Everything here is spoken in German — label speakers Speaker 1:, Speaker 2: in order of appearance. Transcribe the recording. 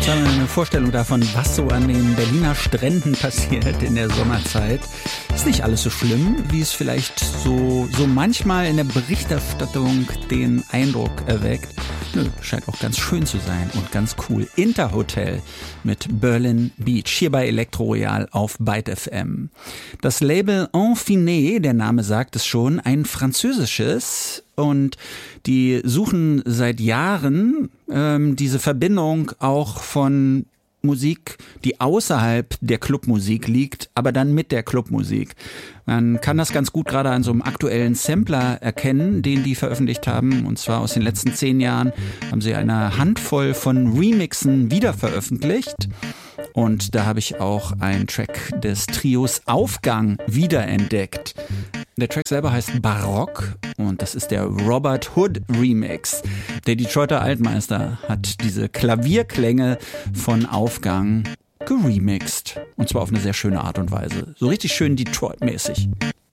Speaker 1: Jetzt haben wir eine Vorstellung davon, was so an den Berliner Stränden passiert in der Sommerzeit. Ist nicht alles so schlimm, wie es vielleicht so manchmal in der Berichterstattung den Eindruck erweckt. Nö, scheint auch ganz schön zu sein und ganz cool. Interhotel mit Berlin Beach, hier bei Elektro Royal auf Byte FM. Das Label Infiné, der Name sagt es schon, ein französisches, und die suchen seit Jahren diese Verbindung auch von Musik, die außerhalb der Clubmusik liegt, aber dann mit der Clubmusik. Man kann das ganz gut gerade an so einem aktuellen Sampler erkennen, den die veröffentlicht haben. Und zwar aus den letzten 10 Jahren haben sie eine Handvoll von Remixen wiederveröffentlicht. Und da habe ich auch einen Track des Trios Aufgang wiederentdeckt. Der Track selber heißt Barock und das ist der Robert Hood Remix. Der Detroiter Altmeister hat diese Klavierklänge von Aufgang geremixed. Und zwar auf eine sehr schöne Art und Weise. So richtig schön Detroit-mäßig.